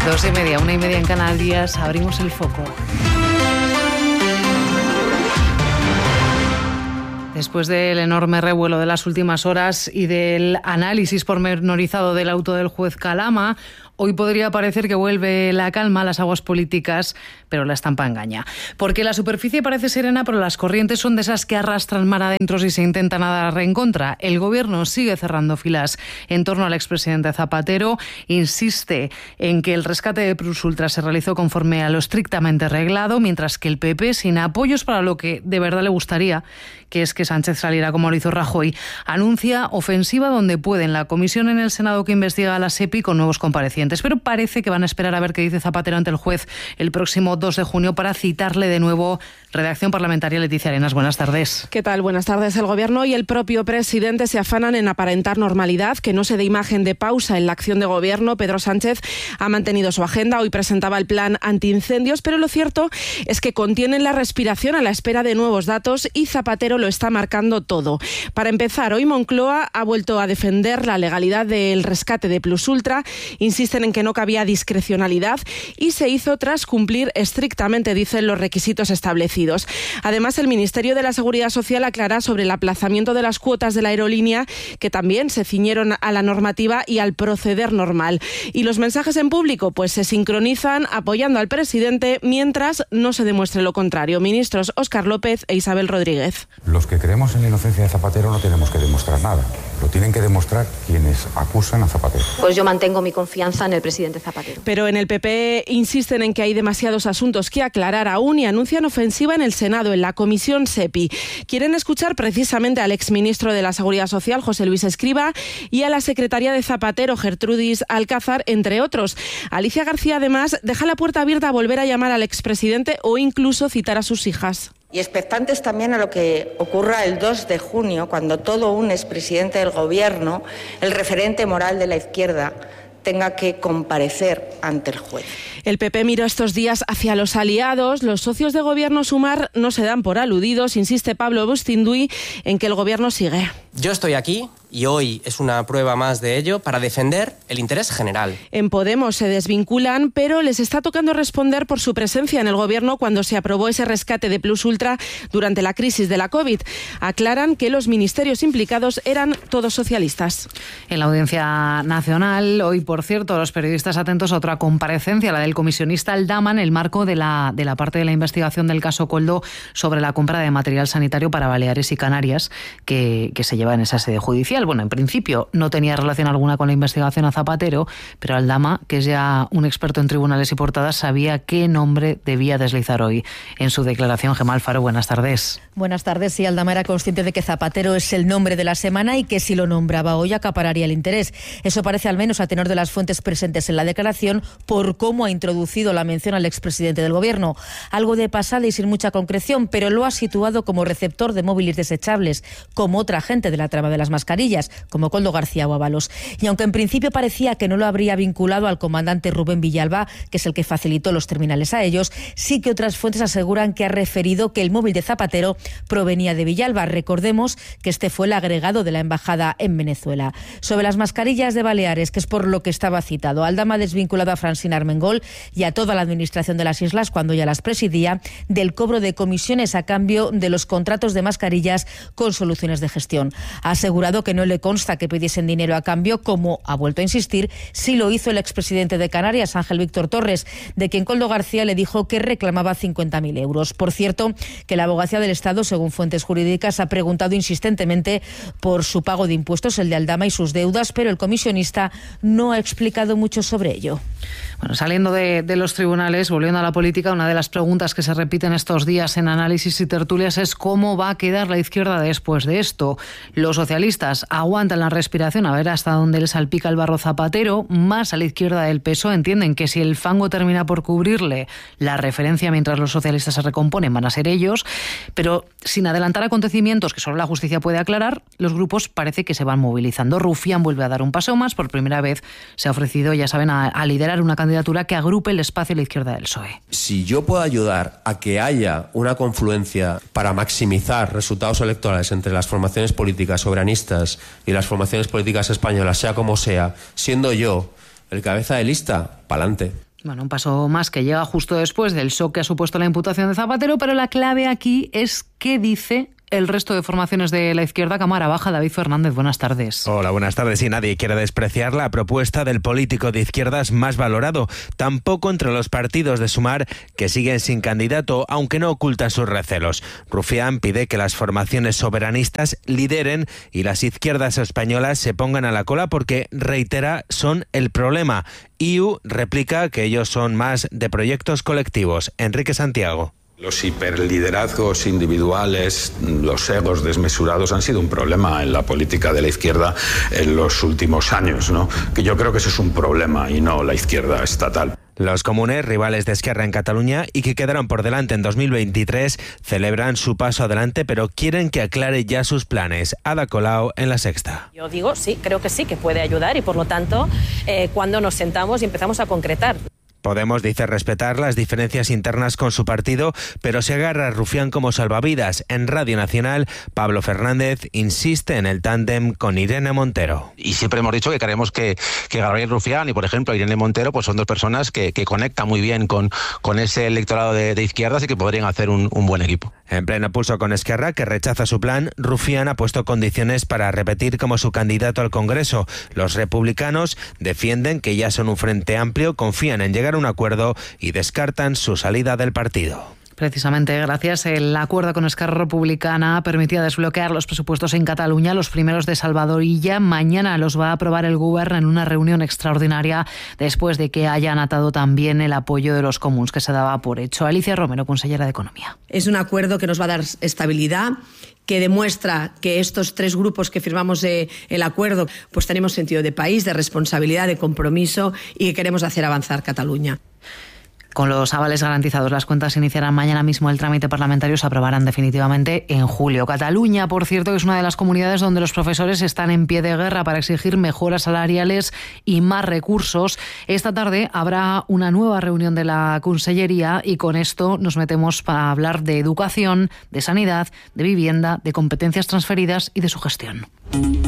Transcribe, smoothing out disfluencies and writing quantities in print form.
2:30, 1:30 en Canarias, abrimos el foco. Después del enorme revuelo de las últimas horas y del análisis pormenorizado del auto del juez Calama, hoy podría parecer que vuelve la calma a las aguas políticas, pero la estampa engaña. Porque la superficie parece serena, pero las corrientes son de esas que arrastran mar adentro si se intenta nadar en contra. El Gobierno sigue cerrando filas en torno al expresidente Zapatero, insiste en que el rescate de Plus Ultra se realizó conforme a lo estrictamente reglado, mientras que el PP, sin apoyos para lo que de verdad le gustaría, que es que Sánchez saliera como lo hizo Rajoy, anuncia ofensiva donde puede en la comisión en el Senado que investiga a la SEPI con nuevos comparecientes. Pero parece que van a esperar a ver qué dice Zapatero ante el juez el próximo 2 de junio para citarle de nuevo. Redacción parlamentaria, Leticia Arenas, buenas tardes. ¿Qué tal? Buenas tardes. El Gobierno y el propio presidente se afanan en aparentar normalidad, que no se dé imagen de pausa en la acción de Gobierno. Pedro Sánchez ha mantenido su agenda, hoy presentaba el plan antiincendios, pero lo cierto es que contienen la respiración a la espera de nuevos datos y Zapatero lo está marcando todo. Para empezar, hoy Moncloa ha vuelto a defender la legalidad del rescate de Plus Ultra, insisten en que no cabía discrecionalidad y se hizo tras cumplir estrictamente, dicen, los requisitos establecidos. Además, el Ministerio de la Seguridad Social aclara sobre el aplazamiento de las cuotas de la aerolínea, que también se ciñeron a la normativa y al proceder normal. Y los mensajes en público pues se sincronizan apoyando al presidente mientras no se demuestre lo contrario. Ministros Óscar López e Isabel Rodríguez. Los que creemos en la inocencia de Zapatero no tenemos que demostrar nada. Lo tienen que demostrar quienes acusan a Zapatero. Pues yo mantengo mi confianza en el presidente Zapatero. Pero en el PP insisten en que hay demasiados asuntos que aclarar aún y anuncian ofensiva en el Senado, en la comisión SEPI. Quieren escuchar precisamente al exministro de la Seguridad Social, José Luis Escrivá, y a la secretaria de Zapatero, Gertrudis Alcázar, entre otros. Alicia García, además, deja la puerta abierta a volver a llamar al expresidente o incluso citar a sus hijas. Y expectantes también a lo que ocurra el 2 de junio, cuando todo un expresidente del Gobierno, el referente moral de la izquierda, tenga que comparecer ante el juez. El PP mira estos días hacia los aliados. Los socios de Gobierno Sumar no se dan por aludidos, insiste Pablo Bustinduy en que el Gobierno sigue. Yo estoy aquí y hoy es una prueba más de ello para defender el interés general. En Podemos se desvinculan, pero les está tocando responder por su presencia en el Gobierno cuando se aprobó ese rescate de Plus Ultra durante la crisis de la COVID. Aclaran que los ministerios implicados eran todos socialistas. En la Audiencia Nacional, hoy, por cierto, los periodistas atentos a otra comparecencia, la del comisionista Aldama, en el marco de la parte de la investigación del caso Koldo sobre la compra de material sanitario para Baleares y Canarias que se lleva en esa sede judicial. Bueno, en principio no tenía relación alguna con la investigación a Zapatero, pero Aldama, que es ya un experto en tribunales y portadas, sabía qué nombre debía deslizar hoy. En su declaración, Gemma Alfaro, buenas tardes. Buenas tardes. Sí, Aldama era consciente de que Zapatero es el nombre de la semana y que si lo nombraba hoy acapararía el interés. Eso parece, al menos a tenor de las fuentes presentes en la declaración, por cómo ha introducido la mención al expresidente del Gobierno. Algo de pasada y sin mucha concreción, pero lo ha situado como receptor de móviles desechables, como otra gente de la trama de las mascarillas, como Koldo García o Ábalos. Y aunque en principio parecía que no lo habría vinculado al comandante Rubén Villalba, que es el que facilitó los terminales a ellos, sí que otras fuentes aseguran que ha referido que el móvil de Zapatero provenía de Villalba. Recordemos que este fue el agregado de la embajada en Venezuela. Sobre las mascarillas de Baleares, que es por lo que estaba citado, Aldama ha desvinculado a Francina Armengol y a toda la administración de las islas, cuando ya las presidía, del cobro de comisiones a cambio de los contratos de mascarillas con soluciones de gestión. Ha asegurado que no le consta que pidiesen dinero a cambio, como ha vuelto a insistir, sí lo hizo el expresidente de Canarias, Ángel Víctor Torres, de quien Koldo García le dijo que reclamaba 50.000 euros. Por cierto, que la Abogacía del Estado, según fuentes jurídicas, ha preguntado insistentemente por su pago de impuestos, el de Aldama y sus deudas, pero el comisionista no ha explicado mucho sobre ello. Bueno, saliendo de los tribunales, volviendo a la política, una de las preguntas que se repiten estos días en análisis y tertulias es cómo va a quedar la izquierda después de esto. Los socialistas aguantan la respiración a ver hasta dónde les salpica el barro Zapatero, más a la izquierda del PSOE entienden que si el fango termina por cubrirle la referencia mientras los socialistas se recomponen van a ser ellos, pero sin adelantar acontecimientos que solo la justicia puede aclarar, los grupos parece que se van movilizando. Rufián vuelve a dar un paso más, por primera vez se ha ofrecido, ya saben, a liderar una candidatura que agrupe el espacio a la izquierda del PSOE. Si yo puedo ayudar a que haya una confluencia para maximizar resultados electorales entre las formaciones políticas soberanistas y las formaciones políticas españolas, sea como sea, siendo yo el cabeza de lista, pa'lante. Bueno, un paso más que llega justo después del shock que ha supuesto la imputación de Zapatero, pero la clave aquí es qué dice el resto de formaciones de la izquierda. Cámara Baja, David Fernández, buenas tardes. Hola, buenas tardes. Y nadie quiere despreciar la propuesta del político de izquierdas más valorado, tampoco entre los partidos de Sumar, que siguen sin candidato, aunque no ocultan sus recelos. Rufián pide que las formaciones soberanistas lideren y las izquierdas españolas se pongan a la cola porque, reitera, son el problema. IU replica que ellos son más de proyectos colectivos. Enrique Santiago. Los hiperliderazgos individuales, los egos desmesurados han sido un problema en la política de la izquierda en los últimos años, ¿no? Que yo creo que ese es un problema y no la izquierda estatal. Los comunes, rivales de Esquerra en Cataluña y que quedaron por delante en 2023, celebran su paso adelante, pero quieren que aclare ya sus planes. Ada Colau en La Sexta. Yo digo sí, creo que sí, que puede ayudar y por lo tanto, cuando nos sentamos y empezamos a concretar. Podemos dice respetar las diferencias internas con su partido, pero se agarra a Rufián como salvavidas. En Radio Nacional, Pablo Fernández insiste en el tándem con Irene Montero. Y siempre hemos dicho que queremos que Gabriel Rufián y, por ejemplo, Irene Montero pues son dos personas que conectan muy bien con ese electorado de izquierdas y que podrían hacer un buen equipo. En pleno pulso con Esquerra, que rechaza su plan, Rufián ha puesto condiciones para repetir como su candidato al Congreso. Los republicanos defienden que ya son un frente amplio, confían en llegar a un acuerdo y descartan su salida del partido. Precisamente gracias el acuerdo con Esquerra Republicana permitía desbloquear los presupuestos en Cataluña, los primeros de Salvador Illa. Mañana los va a aprobar el Govern en una reunión extraordinaria después de que hayan atado también el apoyo de los comuns que se daba por hecho. Alicia Romero, consellera de Economía. Es un acuerdo que nos va a dar estabilidad, que demuestra que estos tres grupos que firmamos el acuerdo pues tenemos sentido de país, de responsabilidad, de compromiso y que queremos hacer avanzar Cataluña. Con los avales garantizados, las cuentas iniciarán mañana mismo el trámite parlamentario, se aprobarán definitivamente en julio. Cataluña, por cierto, es una de las comunidades donde los profesores están en pie de guerra para exigir mejoras salariales y más recursos. Esta tarde habrá una nueva reunión de la Consellería y con esto nos metemos para hablar de educación, de sanidad, de vivienda, de competencias transferidas y de su gestión.